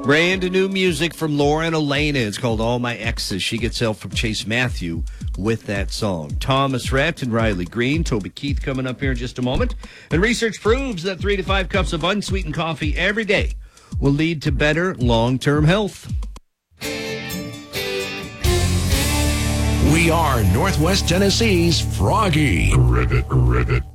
Brand new music from Lauren Elena. It's called All My Exes. She gets help from Chase Matthew with that song. Thomas Rhett and Riley Green. Toby Keith coming up here in just a moment. And research proves that 3 to 5 cups of unsweetened coffee every day will lead to better long-term health. We are Northwest Tennessee's Froggy. Rivet.